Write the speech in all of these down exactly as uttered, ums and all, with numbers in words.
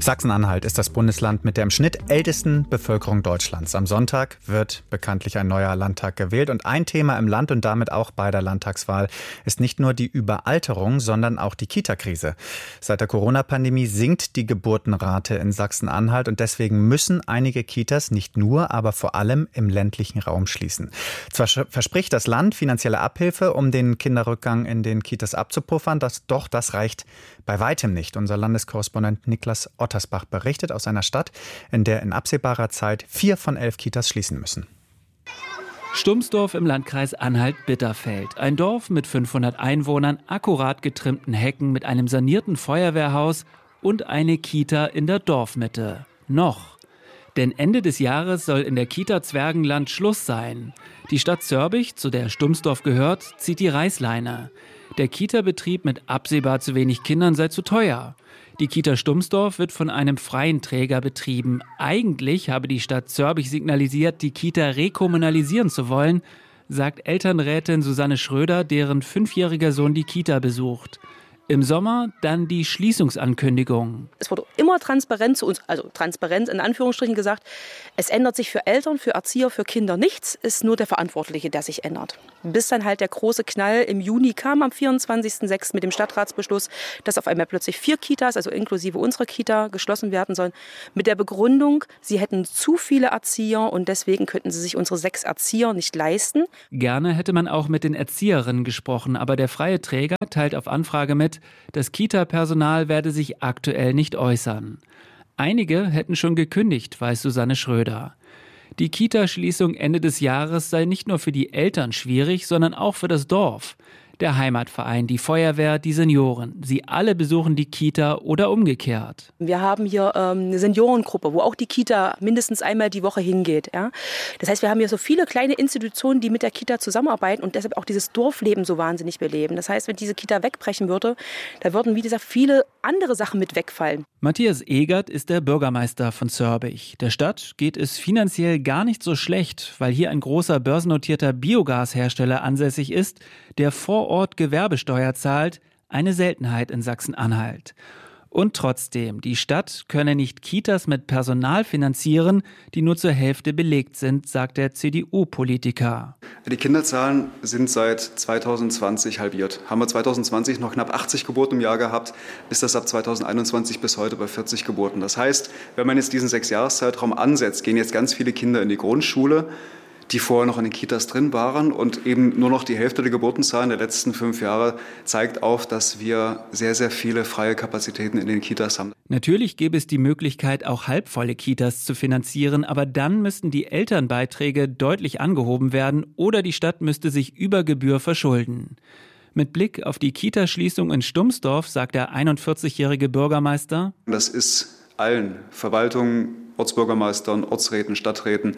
Sachsen-Anhalt ist das Bundesland mit der im Schnitt ältesten Bevölkerung Deutschlands. Am Sonntag wird bekanntlich ein neuer Landtag gewählt. Und ein Thema im Land und damit auch bei der Landtagswahl ist nicht nur die Überalterung, sondern auch die Kita-Krise. Seit der Corona-Pandemie sinkt die Geburtenrate in Sachsen-Anhalt und deswegen müssen einige Kitas nicht nur, aber vor allem im ländlichen Raum schließen. Zwar verspricht das Land finanzielle Abhilfe, um den Kinderrückgang in den Kitas abzupuffern, das, doch das reicht bei weitem nicht. Unser Landeskorrespondent Niklas Ottersbach berichtet aus einer Stadt, in der in absehbarer Zeit vier von elf Kitas schließen müssen. Stumsdorf im Landkreis Anhalt-Bitterfeld. Ein Dorf mit fünfhundert Einwohnern, akkurat getrimmten Hecken mit einem sanierten Feuerwehrhaus und eine Kita in der Dorfmitte. Noch. Denn Ende des Jahres soll in der Kita Zwergenland Schluss sein. Die Stadt Zörbich, zu der Stumsdorf gehört, zieht die Reißleine. Der Kita-Betrieb mit absehbar zu wenig Kindern sei zu teuer. Die Kita Stumsdorf wird von einem freien Träger betrieben. Eigentlich habe die Stadt Zörbich signalisiert, die Kita rekommunalisieren zu wollen, sagt Elternrätin Susanne Schröder, deren fünfjähriger Sohn die Kita besucht. Im Sommer dann die Schließungsankündigung. Es wurde immer transparent zu uns, also transparent in Anführungsstrichen gesagt, es ändert sich für Eltern, für Erzieher, für Kinder nichts, ist nur der Verantwortliche, der sich ändert. Bis dann halt der große Knall im Juni kam, am vierundzwanzigsten sechsten mit dem Stadtratsbeschluss, dass auf einmal plötzlich vier Kitas, also inklusive unserer Kita, geschlossen werden sollen. Mit der Begründung, sie hätten zu viele Erzieher und deswegen könnten sie sich unsere sechs Erzieher nicht leisten. Gerne hätte man auch mit den Erzieherinnen gesprochen, aber der freie Träger teilt auf Anfrage mit, das Kita-Personal werde sich aktuell nicht äußern. Einige hätten schon gekündigt, weiß Susanne Schröder. Die Kita-Schließung Ende des Jahres sei nicht nur für die Eltern schwierig, sondern auch für das Dorf. Der Heimatverein, die Feuerwehr, die Senioren. Sie alle besuchen die Kita oder umgekehrt. Wir haben hier ähm, eine Seniorengruppe, wo auch die Kita mindestens einmal die Woche hingeht. Ja? Das heißt, wir haben hier so viele kleine Institutionen, die mit der Kita zusammenarbeiten und deshalb auch dieses Dorfleben so wahnsinnig beleben. Das heißt, wenn diese Kita wegbrechen würde, da würden, wie gesagt, viele andere Sachen mit wegfallen. Matthias Egert ist der Bürgermeister von Zörbich. Der Stadt geht es finanziell gar nicht so schlecht, weil hier ein großer börsennotierter Biogashersteller ansässig ist, der vor Ort Gewerbesteuer zahlt, eine Seltenheit in Sachsen-Anhalt. Und trotzdem, die Stadt könne nicht Kitas mit Personal finanzieren, die nur zur Hälfte belegt sind, sagt der C D U-Politiker. Die Kinderzahlen sind seit zweitausendzwanzig halbiert. Haben wir zweitausendzwanzig noch knapp achtzig Geburten im Jahr gehabt, ist das ab zweitausendeinundzwanzig bis heute bei vierzig Geburten. Das heißt, wenn man jetzt diesen Sechsjahreszeitraum ansetzt, gehen jetzt ganz viele Kinder in die Grundschule, die vorher noch in den Kitas drin waren, und eben nur noch die Hälfte der Geburtenzahlen der letzten fünf Jahre zeigt auf, dass wir sehr, sehr viele freie Kapazitäten in den Kitas haben. Natürlich gäbe es die Möglichkeit, auch halbvolle Kitas zu finanzieren, aber dann müssten die Elternbeiträge deutlich angehoben werden oder die Stadt müsste sich über Gebühr verschulden. Mit Blick auf die Kitaschließung in Stumsdorf sagt der einundvierzigjährige Bürgermeister: Das ist allen Verwaltungen, Ortsbürgermeistern, Ortsräten, Stadträten,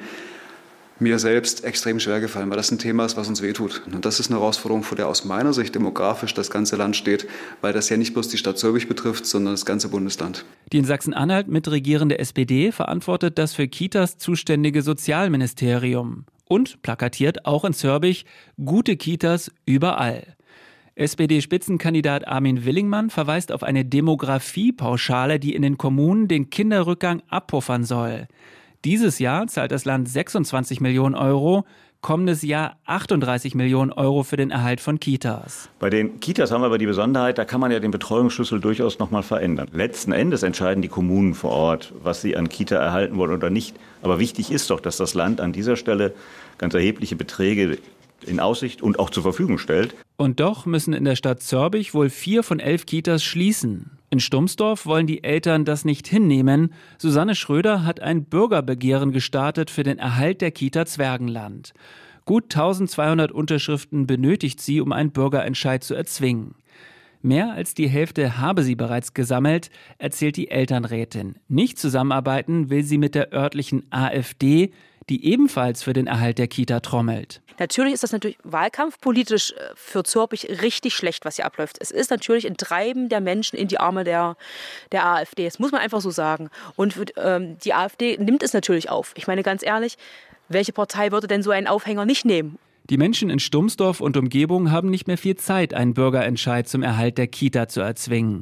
mir selbst extrem schwer gefallen, weil das ein Thema ist, was uns wehtut. Und das ist eine Herausforderung, vor der aus meiner Sicht demografisch das ganze Land steht, weil das ja nicht bloß die Stadt Zörbich betrifft, sondern das ganze Bundesland. Die in Sachsen-Anhalt mitregierende S P D verantwortet das für Kitas zuständige Sozialministerium und plakatiert auch in Zörbich gute Kitas überall. S P D-Spitzenkandidat Armin Willingmann verweist auf eine Demografiepauschale, die in den Kommunen den Kinderrückgang abpuffern soll. Dieses Jahr zahlt das Land sechsundzwanzig Millionen Euro, kommendes Jahr achtunddreißig Millionen Euro für den Erhalt von Kitas. Bei den Kitas haben wir aber die Besonderheit, da kann man ja den Betreuungsschlüssel durchaus noch mal verändern. Letzten Endes entscheiden die Kommunen vor Ort, was sie an Kita erhalten wollen oder nicht. Aber wichtig ist doch, dass das Land an dieser Stelle ganz erhebliche Beträge in Aussicht und auch zur Verfügung stellt. Und doch müssen in der Stadt Zörbich wohl vier von elf Kitas schließen. In Stumsdorf wollen die Eltern das nicht hinnehmen. Susanne Schröder hat ein Bürgerbegehren gestartet für den Erhalt der Kita Zwergenland. Gut eintausendzweihundert Unterschriften benötigt sie, um einen Bürgerentscheid zu erzwingen. Mehr als die Hälfte habe sie bereits gesammelt, erzählt die Elternrätin. Nicht zusammenarbeiten will sie mit der örtlichen AfD, die ebenfalls für den Erhalt der Kita trommelt. Natürlich ist das natürlich wahlkampfpolitisch für Zörbich richtig schlecht, was hier abläuft. Es ist natürlich ein Treiben der Menschen in die Arme der, der AfD. Das muss man einfach so sagen. Und ähm, die AfD nimmt es natürlich auf. Ich meine ganz ehrlich, welche Partei würde denn so einen Aufhänger nicht nehmen? Die Menschen in Stumsdorf und Umgebung haben nicht mehr viel Zeit, einen Bürgerentscheid zum Erhalt der Kita zu erzwingen.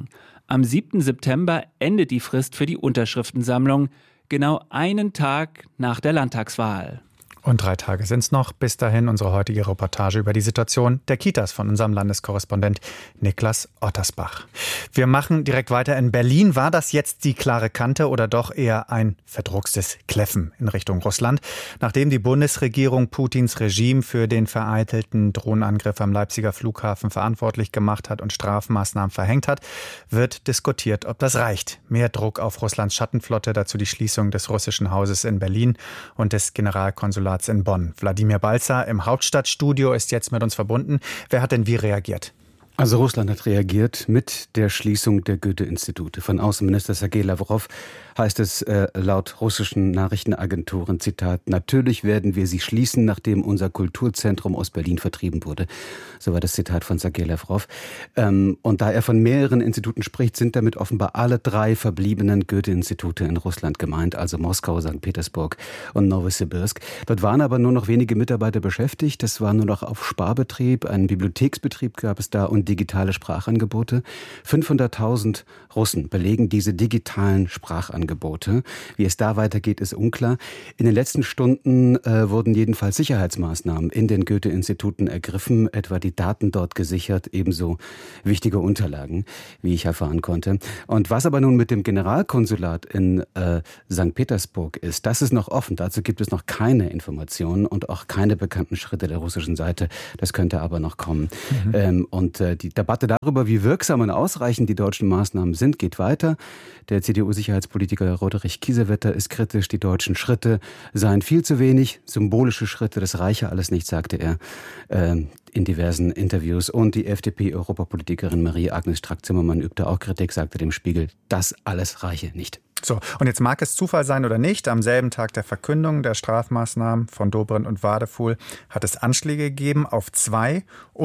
Am siebten September endet die Frist für die Unterschriftensammlung, genau einen Tag nach der Landtagswahl. Und drei Tage sind es noch. Bis dahin unsere heutige Reportage über die Situation der Kitas von unserem Landeskorrespondent Niklas Ottersbach. Wir machen direkt weiter in Berlin. War das jetzt die klare Kante oder doch eher ein verdruckstes Kläffen in Richtung Russland? Nachdem die Bundesregierung Putins Regime für den vereitelten Drohnenangriff am Leipziger Flughafen verantwortlich gemacht hat und Strafmaßnahmen verhängt hat, wird diskutiert, ob das reicht. Mehr Druck auf Russlands Schattenflotte, dazu die Schließung des russischen Hauses in Berlin und des Generalkonsulats in Bonn. Wladimir Balzer im Hauptstadtstudio ist jetzt mit uns verbunden. Wer hat denn wie reagiert? Also Russland hat reagiert mit der Schließung der Goethe-Institute. Von Außenminister Sergei Lavrov heißt es äh, laut russischen Nachrichtenagenturen, Zitat, natürlich werden wir sie schließen, nachdem unser Kulturzentrum aus Berlin vertrieben wurde. So war das Zitat von Sergei Lavrov. Ähm, und da er von mehreren Instituten spricht, sind damit offenbar alle drei verbliebenen Goethe-Institute in Russland gemeint, also Moskau, Sankt Petersburg und Nowosibirsk. Dort waren aber nur noch wenige Mitarbeiter beschäftigt. Das war nur noch auf Sparbetrieb, einen Bibliotheksbetrieb gab es da und digitale Sprachangebote. fünfhunderttausend Russen belegen diese digitalen Sprachangebote. Wie es da weitergeht, ist unklar. In den letzten Stunden äh, wurden jedenfalls Sicherheitsmaßnahmen in den Goethe-Instituten ergriffen, etwa die Daten dort gesichert, ebenso wichtige Unterlagen, wie ich erfahren konnte. Und was aber nun mit dem Generalkonsulat in äh, Sankt Petersburg ist, das ist noch offen. Dazu gibt es noch keine Informationen und auch keine bekannten Schritte der russischen Seite. Das könnte aber noch kommen. Mhm. Ähm, und äh, Die Debatte darüber, wie wirksam und ausreichend die deutschen Maßnahmen sind, geht weiter. Der C D U-Sicherheitspolitiker Roderich Kiesewetter ist kritisch. Die deutschen Schritte seien viel zu wenig. Symbolische Schritte, das reiche alles nicht, sagte er äh, in diversen Interviews. Und die F D P-Europapolitikerin Marie-Agnes Strack-Zimmermann übte auch Kritik, sagte dem Spiegel, das alles reiche nicht. So, und jetzt mag es Zufall sein oder nicht, am selben Tag der Verkündung der Strafmaßnahmen von Dobrindt und Wadefuhl hat es Anschläge gegeben auf zwei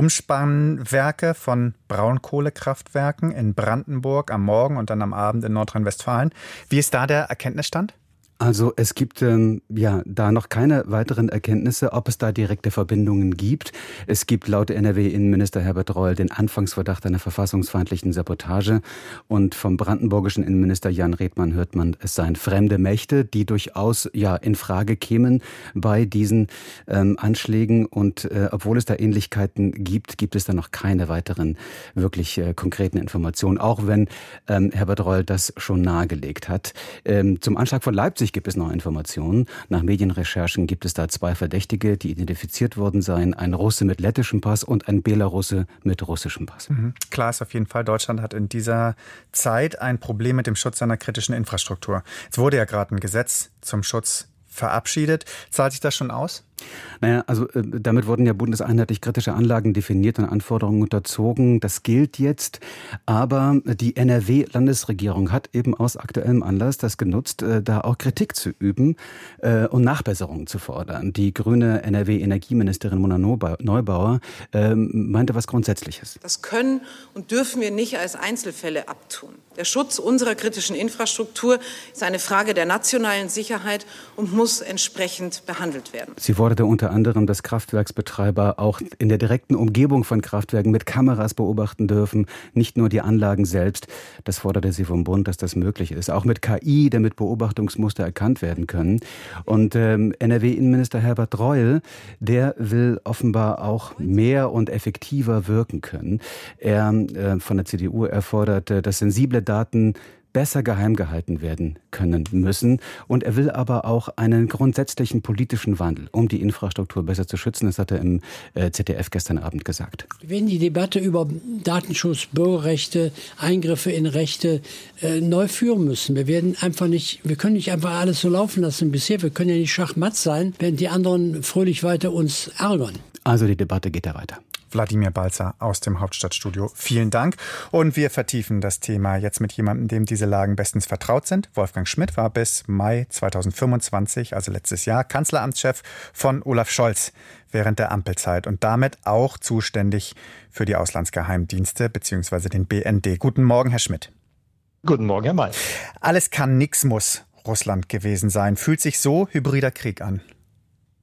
Umspannwerke von Braunkohlekraftwerken in Brandenburg am Morgen und dann am Abend in Nordrhein-Westfalen. Wie ist da der Erkenntnisstand? Also es gibt ähm, ja da noch keine weiteren Erkenntnisse, ob es da direkte Verbindungen gibt. Es gibt laut N R W-Innenminister Herbert Reul den Anfangsverdacht einer verfassungsfeindlichen Sabotage. Und vom brandenburgischen Innenminister Jan Redmann hört man, es seien fremde Mächte, die durchaus ja in Frage kämen bei diesen ähm, Anschlägen. Und äh, obwohl es da Ähnlichkeiten gibt, gibt es da noch keine weiteren wirklich äh, konkreten Informationen, auch wenn ähm, Herbert Reul das schon nahegelegt hat. Ähm, zum Anschlag von Leipzig gibt es noch Informationen. Nach Medienrecherchen gibt es da zwei Verdächtige, die identifiziert worden seien. Ein Russe mit lettischem Pass und ein Belarusse mit russischem Pass. Mhm. Klar ist auf jeden Fall, Deutschland hat in dieser Zeit ein Problem mit dem Schutz seiner kritischen Infrastruktur. Es wurde ja gerade ein Gesetz zum Schutz verabschiedet. Zahlt sich das schon aus? Naja, also äh, damit wurden ja bundeseinheitlich kritische Anlagen definiert und Anforderungen unterzogen. Das gilt jetzt. Aber die N R W-Landesregierung hat eben aus aktuellem Anlass das genutzt, äh, da auch Kritik zu üben äh, und Nachbesserungen zu fordern. Die grüne N R W-Energieministerin Mona Neubauer äh, meinte was Grundsätzliches. Das können und dürfen wir nicht als Einzelfälle abtun. Der Schutz unserer kritischen Infrastruktur ist eine Frage der nationalen Sicherheit und muss entsprechend behandelt werden. Sie forderte unter anderem, dass Kraftwerksbetreiber auch in der direkten Umgebung von Kraftwerken mit Kameras beobachten dürfen, nicht nur die Anlagen selbst. Das forderte sie vom Bund, dass das möglich ist. Auch mit K I, damit Beobachtungsmuster erkannt werden können. Und ähm, N R W-Innenminister Herbert Reul, der will offenbar auch mehr und effektiver wirken können. Er äh, von der C D U, er forderte, dass sensible Daten besser geheim gehalten werden können müssen. Und er will aber auch einen grundsätzlichen politischen Wandel, um die Infrastruktur besser zu schützen. Das hat er im äh, Z D F gestern Abend gesagt. Wir werden die Debatte über Datenschutz, Bürgerrechte, Eingriffe in Rechte äh, neu führen müssen. Wir werden einfach nicht, wir können nicht einfach alles so laufen lassen bisher. Wir können ja nicht schachmatt sein, während die anderen fröhlich weiter uns ärgern. Also die Debatte geht da weiter. Wladimir Balzer aus dem Hauptstadtstudio. Vielen Dank. Und wir vertiefen das Thema jetzt mit jemandem, dem diese Lagen bestens vertraut sind. Wolfgang Schmidt war bis Mai zweitausendfünfundzwanzig, also letztes Jahr, Kanzleramtschef von Olaf Scholz während der Ampelzeit und damit auch zuständig für die Auslandsgeheimdienste bzw. den B N D. Guten Morgen, Herr Schmidt. Guten Morgen, Herr May. Alles kann, nix muss Russland gewesen sein. Fühlt sich so hybrider Krieg an?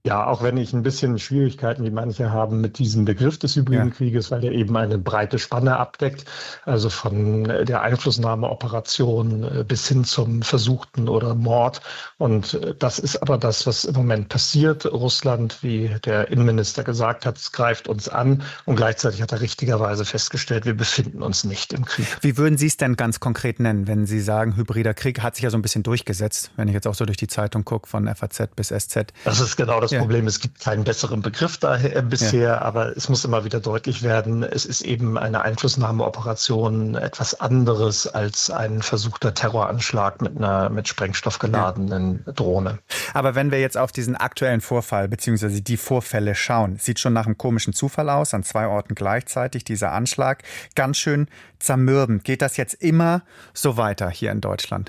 Ja, auch wenn ich ein bisschen Schwierigkeiten, wie manche haben, mit diesem Begriff des hybriden ja. Krieges, weil der eben eine breite Spanne abdeckt, also von der Einflussnahmeoperation bis hin zum versuchten oder Mord. Und das ist aber das, was im Moment passiert. Russland, wie der Innenminister gesagt hat, es greift uns an und gleichzeitig hat er richtigerweise festgestellt, wir befinden uns nicht im Krieg. Wie würden Sie es denn ganz konkret nennen, wenn Sie sagen, hybrider Krieg hat sich ja so ein bisschen durchgesetzt, wenn ich jetzt auch so durch die Zeitung gucke, von F A Z bis S Z? Das ist genau das ja. Problem. Es gibt keinen besseren Begriff daher bisher, ja. aber es muss immer wieder deutlich werden, es ist eben eine Einflussnahmeoperation etwas anderes als ein versuchter Terroranschlag mit einer mit Sprengstoff geladenen ja. Drohne. Aber wenn wir jetzt auf diesen aktuellen Vorfall bzw. die Vorfälle schauen, sieht schon nach einem komischen Zufall aus, an zwei Orten gleichzeitig dieser Anschlag. Ganz schön zermürbend. Geht das jetzt immer so weiter hier in Deutschland?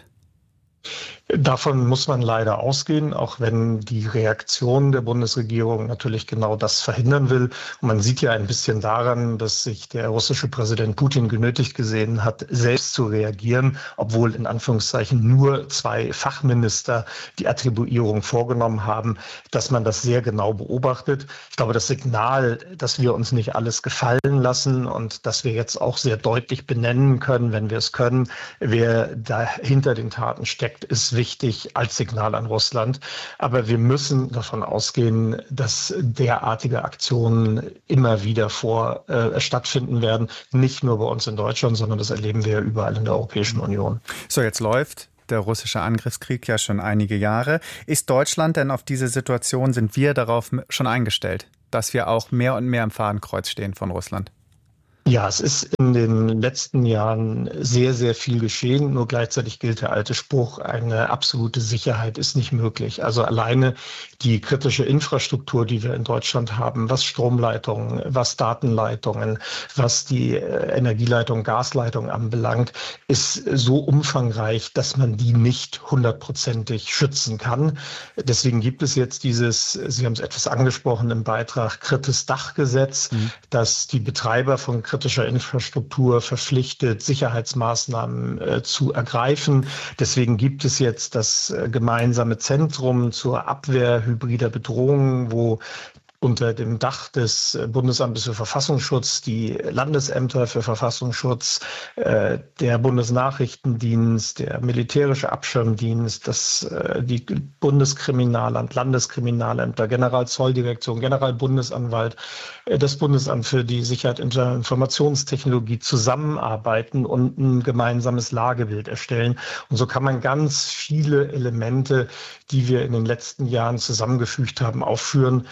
Davon muss man leider ausgehen, auch wenn die Reaktion der Bundesregierung natürlich genau das verhindern will. Und man sieht ja ein bisschen daran, dass sich der russische Präsident Putin genötigt gesehen hat, selbst zu reagieren, obwohl in Anführungszeichen nur zwei Fachminister die Attribuierung vorgenommen haben, dass man das sehr genau beobachtet. Ich glaube, das Signal, dass wir uns nicht alles gefallen lassen und dass wir jetzt auch sehr deutlich benennen können, wenn wir es können, wer da hinter den Taten steckt, ist wichtig als Signal an Russland. Aber wir müssen davon ausgehen, dass derartige Aktionen immer wieder vor äh, stattfinden werden. Nicht nur bei uns in Deutschland, sondern das erleben wir überall in der Europäischen Union. So, jetzt läuft der russische Angriffskrieg ja schon einige Jahre. Ist Deutschland denn auf diese Situation, sind wir darauf schon eingestellt, dass wir auch mehr und mehr im Fadenkreuz stehen von Russland? Ja, es ist in den letzten Jahren sehr, sehr viel geschehen. Nur gleichzeitig gilt der alte Spruch, eine absolute Sicherheit ist nicht möglich. Also alleine die kritische Infrastruktur, die wir in Deutschland haben, was Stromleitungen, was Datenleitungen, was die Energieleitung, Gasleitung anbelangt, ist so umfangreich, dass man die nicht hundertprozentig schützen kann. Deswegen gibt es jetzt dieses, Sie haben es etwas angesprochen im Beitrag, Kritis Dachgesetz, mhm. das die Betreiber von kritischer Infrastruktur verpflichtet, Sicherheitsmaßnahmen äh, zu ergreifen. Deswegen gibt es jetzt das äh, gemeinsame Zentrum zur Abwehr hybrider Bedrohungen, wo unter dem Dach des Bundesamtes für Verfassungsschutz die Landesämter für Verfassungsschutz, äh, der Bundesnachrichtendienst, der militärische Abschirmdienst, das, äh, die Bundeskriminalamt, Landeskriminalämter, Generalzolldirektion, Generalbundesanwalt, äh, das Bundesamt für die Sicherheit in der Informationstechnologie zusammenarbeiten und ein gemeinsames Lagebild erstellen. Und so kann man ganz viele Elemente, die wir in den letzten Jahren zusammengefügt haben, aufführen.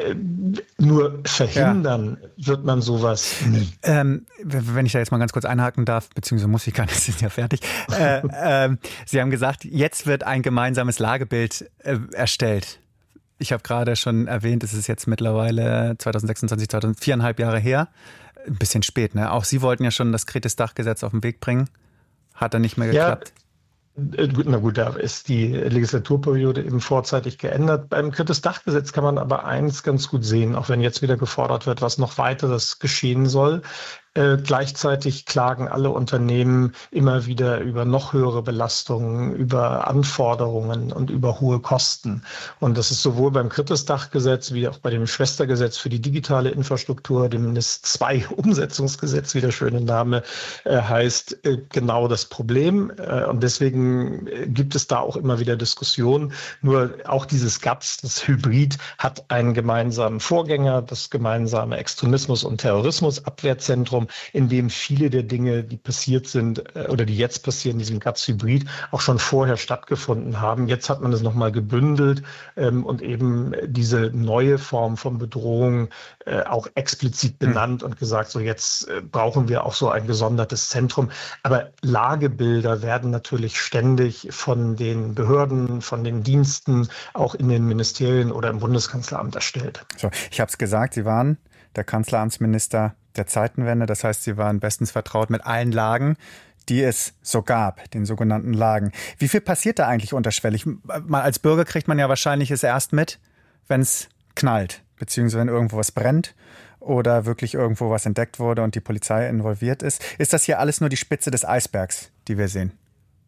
Nur verhindern ja. wird man sowas nie. Ähm, wenn ich da jetzt mal ganz kurz einhaken darf, beziehungsweise muss ich gar nicht, Sie sind ja fertig. äh, äh, Sie haben gesagt, jetzt wird ein gemeinsames Lagebild äh, erstellt. Ich habe gerade schon erwähnt, es ist jetzt mittlerweile zwanzig sechsundzwanzig, viereinhalb Jahre her. Ein bisschen spät, ne? Auch Sie wollten ja schon das Kritis Dachgesetz auf den Weg bringen. Hat dann nicht mehr geklappt. Ja. Na gut, da ist die Legislaturperiode eben vorzeitig geändert. Beim Kritis Dachgesetz kann man aber eins ganz gut sehen, auch wenn jetzt wieder gefordert wird, was noch weiteres geschehen soll. Äh, gleichzeitig klagen alle Unternehmen immer wieder über noch höhere Belastungen, über Anforderungen und über hohe Kosten. Und das ist sowohl beim Kritis Dachgesetz wie auch bei dem Schwestergesetz für die digitale Infrastruktur, dem N I S zwei Umsetzungsgesetz, wie der schöne Name äh, heißt, äh, genau das Problem. Äh, und deswegen gibt es da auch immer wieder Diskussionen. Nur auch dieses G A P S, das Hybrid, hat einen gemeinsamen Vorgänger, das gemeinsame Extremismus- und Terrorismusabwehrzentrum, in dem viele der Dinge, die passiert sind oder die jetzt passieren, in diesem G A P S-Hybrid, auch schon vorher stattgefunden haben. Jetzt hat man es nochmal gebündelt ähm, und eben diese neue Form von Bedrohung äh, auch explizit benannt mhm. und gesagt, so jetzt äh, brauchen wir auch so ein gesondertes Zentrum. Aber Lagebilder werden natürlich ständig von den Behörden, von den Diensten, auch in den Ministerien oder im Bundeskanzleramt erstellt. So, ich habe es gesagt, Sie waren der Kanzleramtsminister der Zeitenwende. Das heißt, Sie waren bestens vertraut mit allen Lagen, die es so gab, den sogenannten Lagen. Wie viel passiert da eigentlich unterschwellig? Mal als Bürger kriegt man ja wahrscheinlich es erst mit, wenn es knallt, beziehungsweise wenn irgendwo was brennt oder wirklich irgendwo was entdeckt wurde und die Polizei involviert ist. Ist das hier alles nur die Spitze des Eisbergs, die wir sehen?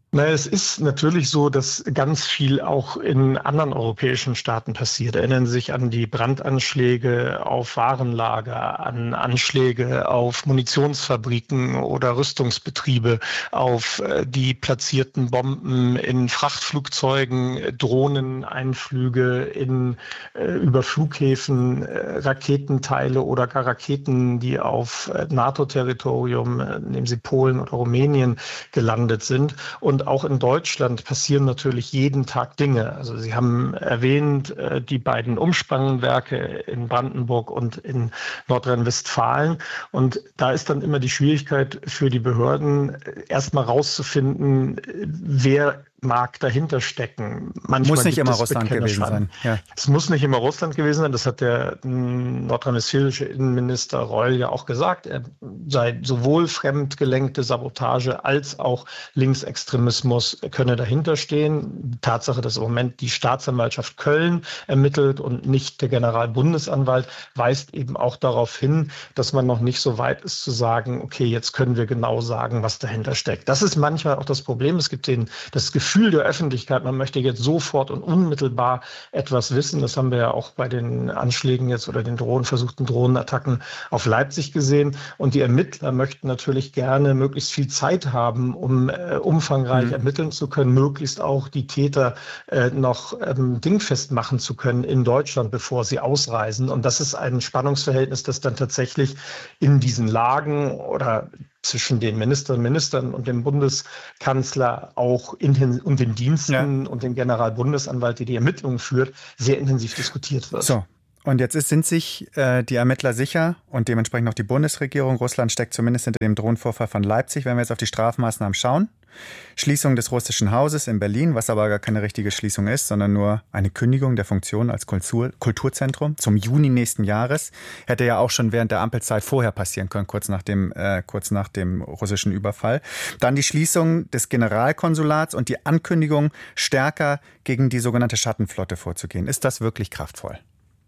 Na, es ist natürlich so, dass ganz viel auch in anderen europäischen Staaten passiert. Erinnern Sie sich an die Brandanschläge auf Warenlager, an Anschläge auf Munitionsfabriken oder Rüstungsbetriebe, auf die platzierten Bomben in Frachtflugzeugen, Drohneneinflüge in, über Flughäfen, Raketenteile oder gar Raketen, die auf NATO-Territorium, nehmen Sie Polen oder Rumänien, gelandet sind. Und Und auch in Deutschland passieren natürlich jeden Tag Dinge. Also Sie haben erwähnt, die beiden Umspannwerke in Brandenburg und in Nordrhein-Westfalen. Und da ist dann immer die Schwierigkeit für die Behörden, erstmal rauszufinden, wer mag dahinter stecken. Manchmal muss nicht immer Russland gewesen sein. Ja. Es muss nicht immer Russland gewesen sein. Das hat der nordrhein-westfälische Innenminister Reul ja auch gesagt. Er sei sowohl fremdgelenkte Sabotage als auch Linksextremismus könne dahinter stehen. Die Tatsache, dass im Moment die Staatsanwaltschaft Köln ermittelt und nicht der Generalbundesanwalt, weist eben auch darauf hin, dass man noch nicht so weit ist zu sagen, okay, jetzt können wir genau sagen, was dahinter steckt. Das ist manchmal auch das Problem. Es gibt den, das Gefühl, Gefühl der Öffentlichkeit, man möchte jetzt sofort und unmittelbar etwas wissen. Das haben wir ja auch bei den Anschlägen jetzt oder den Drohnen, versuchten Drohnenattacken auf Leipzig gesehen. Und die Ermittler möchten natürlich gerne möglichst viel Zeit haben, um äh, umfangreich mhm. ermitteln zu können, möglichst auch die Täter äh, noch ähm, dingfest machen zu können in Deutschland, bevor sie ausreisen. Und das ist ein Spannungsverhältnis, das dann tatsächlich in diesen Lagen oder zwischen den Ministerinnen und Ministern und dem Bundeskanzler auch in den, und den Diensten ja. und dem Generalbundesanwalt, der die Ermittlungen führt, sehr intensiv diskutiert wird. So. Und jetzt ist, sind sich äh, die Ermittler sicher und dementsprechend auch die Bundesregierung. Russland steckt zumindest hinter dem Drohnenvorfall von Leipzig. Wenn wir jetzt auf die Strafmaßnahmen schauen, Schließung des russischen Hauses in Berlin, was aber gar keine richtige Schließung ist, sondern nur eine Kündigung der Funktion als Kultur, Kulturzentrum zum Juni nächsten Jahres. Hätte ja auch schon während der Ampelzeit vorher passieren können, kurz nach dem, äh, kurz nach dem russischen Überfall. Dann die Schließung des Generalkonsulats und die Ankündigung, stärker gegen die sogenannte Schattenflotte vorzugehen. Ist das wirklich kraftvoll?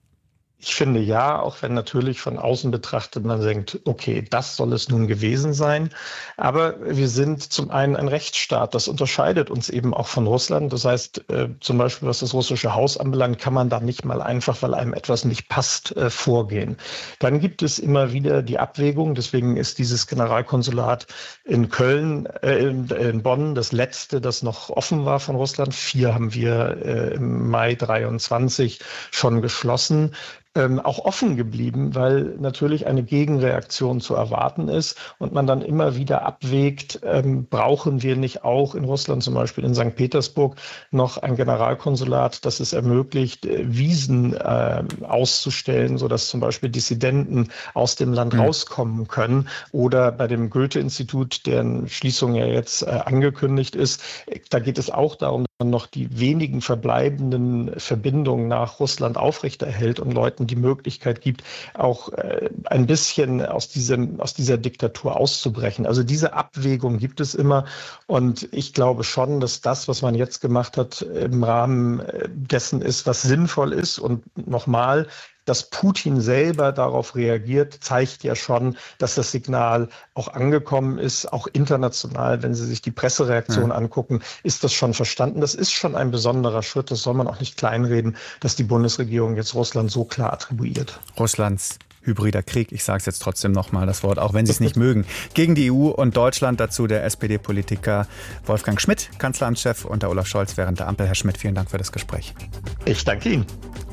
Ich finde ja, auch wenn natürlich von außen betrachtet man denkt, okay, das soll es nun gewesen sein. Aber wir sind zum einen ein Rechtsstaat. Das unterscheidet uns eben auch von Russland. Das heißt, äh, zum Beispiel, was das russische Haus anbelangt, kann man da nicht mal einfach, weil einem etwas nicht passt, äh, vorgehen. Dann gibt es immer wieder die Abwägung. Deswegen ist dieses Generalkonsulat in Köln, äh, in, in Bonn das letzte, das noch offen war von Russland. Vier haben wir äh, im Mai dreiundzwanzig schon geschlossen. Ähm, auch offen geblieben, weil natürlich eine Gegenreaktion zu erwarten ist und man dann immer wieder abwägt, ähm, brauchen wir nicht auch in Russland, zum Beispiel in Sankt Petersburg, noch ein Generalkonsulat, das es ermöglicht, äh, Wiesen äh, auszustellen, sodass zum Beispiel Dissidenten aus dem Land mhm. rauskommen können. Oder bei dem Goethe-Institut, deren Schließung ja jetzt äh, angekündigt ist, äh, da geht es auch darum, dass man noch die wenigen verbleibenden Verbindungen nach Russland aufrechterhält und Leuten die Möglichkeit gibt, auch äh, ein bisschen aus diesem, aus dieser Diktatur auszubrechen. Also diese Abwägung gibt es immer. Und ich glaube schon, dass das, was man jetzt gemacht hat, im Rahmen dessen ist, was sinnvoll ist. Und nochmal, dass Putin selber darauf reagiert, zeigt ja schon, dass das Signal auch angekommen ist, auch international. Wenn Sie sich die Pressereaktion ja. angucken, ist das schon verstanden. Das ist schon ein besonderer Schritt. Das soll man auch nicht kleinreden, dass die Bundesregierung jetzt Russland so klar attribuiert. Russlands hybrider Krieg, ich sage es jetzt trotzdem nochmal das Wort, auch wenn Sie es nicht mögen, gegen die E U und Deutschland. Dazu der S P D-Politiker Wolfgang Schmidt, Kanzleramtschef unter Olaf Scholz während der Ampel. Herr Schmidt, vielen Dank für das Gespräch. Ich danke Ihnen.